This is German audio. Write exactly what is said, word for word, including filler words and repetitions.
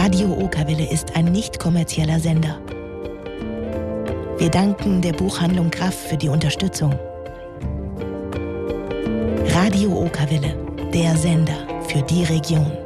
Radio Okawelle ist ein nicht kommerzieller Sender. Wir danken der Buchhandlung Graf für die Unterstützung. Radio Okawelle, der Sender für die Region.